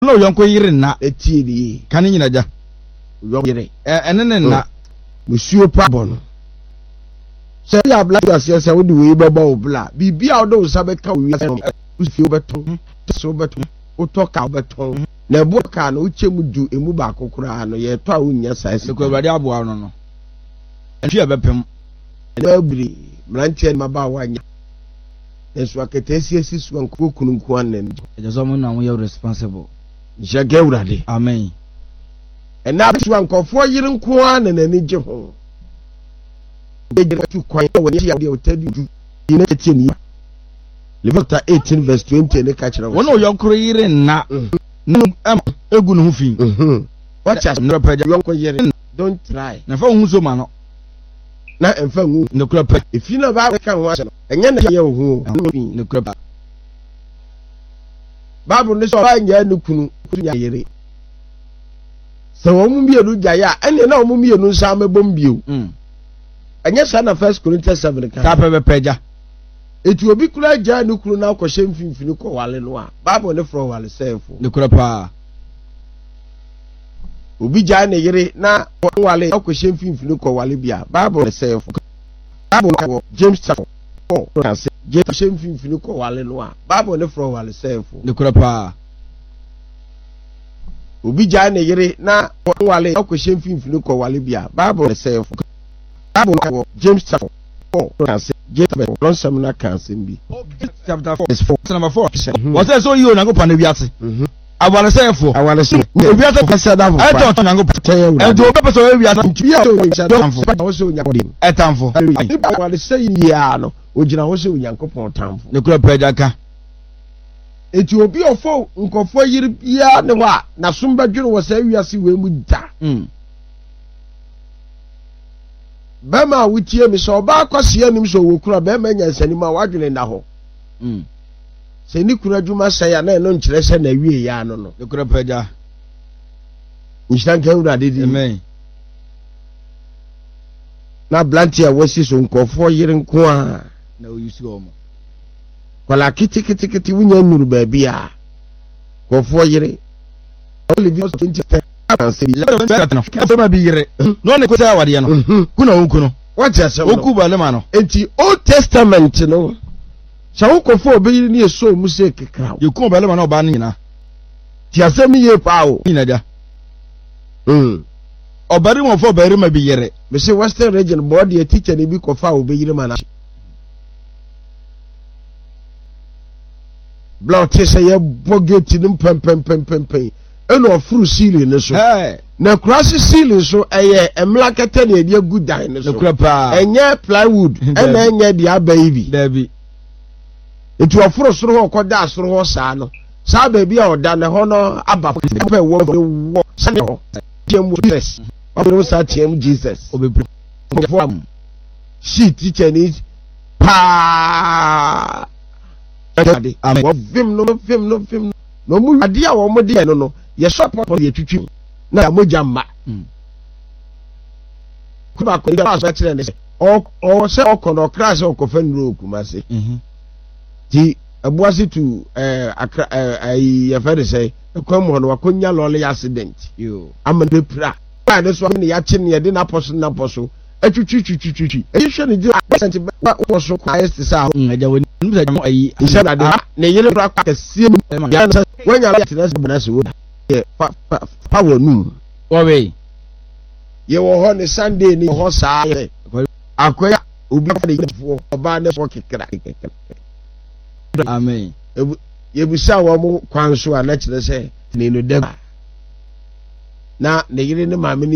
no yonko yire na etie ni kan nyina ja yire ene ne na musuo pa bono se ya bla se wo de we baba wo bla bibia wo do sa be ka wi se wo beton so beton wo to ka beton na bu ka no chemu du emu ba kokora no ye to a wonya sai se ko awurade aboa no no enfi abepem ebri mrantie ma ba wanya eso aketesi esisu anko kununku anen ejeso mo na mo ye responsible jage awurade amen ena bisu ankofo yire nko anen ani je ho ejere tu kwan woni ya de otadi ju ina tie ni Leviticus 18 verse 20 ne ka kire wo no yonko yire na egu no hu fi watch us no page yonko yire don't try na fa hu so ma no na emfa hu no kura pa ifi na ba ka ho ase no enye na ye hu no kura pa Bible ne so ba nya ne kunu ya yire so wo mu bienu jaya ene na wo mu bienu nsa mebom biu enye sa na 1 Corinthians 7 ka pa be peja etu obi kura ja ne kunu na akɔhye mfimfini kɔ wale no a Bible ne fro wale sefo no kura pa obi ja ne yire na wale akɔhye mfimfini kɔ wale bia Bible ne sefo Bible James chapter 4 James akɔhye mfimfini kɔ wale no a Bible ne fro wale sefo no kura pa obi ja ne yire na wale akɔhye mfimfini kɔ wale bia Bible ne sefo Bible James chapter 4 James na kansem bi chapter 4 number 4 what say so you na go pa na wiase awale sefo obi ata pesa da fo e to na go pa e do be so wiase ntia to nya tamfo wo se onya kodem e tamfo awale say ya no ogina wo se onyankopon tamfo ne kura peja ka eti obi ofo nkofo yiri bia ne wa na somba dwene wo sa wiase we mu da bema wutie mi so ba kwase anim so wo kura bema nyansani ma wadwene nda ho se ni kura dwuma saya na no nkyere se na wie ya no no ne kura peja nshira wura dedi amen na blantia wasi so nkofo yire nko a na oyusi omo kwala kiti wunya nuru ba bia nkofo yire olivi 2010 ma bi yire no ne ko say awade no kuna wonku no what you say oku ba le ma no enti Old Testament no shawo ko fo be yire ni eso mu se kekra ye ku ba le ma no ba nyina ti asem ye pa o nyina ja obari mo fo bari ma bi yire me say Western region board ye teacher ni bi ko fa o be yire ma na block say ye bogeti nim pem eno ofuru ceiling ne so na cross ceiling so eye emlakete na edi good die ne so enye plywood ena enye dia baby dabi etu ofuru soro ho koda asoro ho saa no saa baby a oda ne ho no aba pe wo sane ho tiem Jesus obo sa tiem Jesus obebru form sheet teacher ni pa amen film no mu ade a wo mo de no ye support ye twitwi na moja mma kuba ko ga so kire ne o se okono crash okofa nuro kumase ti abuase tu akra ai afere say kwam ho no wakonya lole accident yo amane pra ba ne so ne ya chi ne de na poso atwitwi e hwe ne je percent ba wo so kwa est sa aja woni nsa jamo ayi isa na de ne yele pra ka sie ya na wanya ya tinase banase wo power nu owe ye wo ho ne Sunday ni ho saa ye akoya obi fa de yefo oba ne fo kekra amen ye busa wo mo kwan so a na kire se ne no da na ne yire ne maame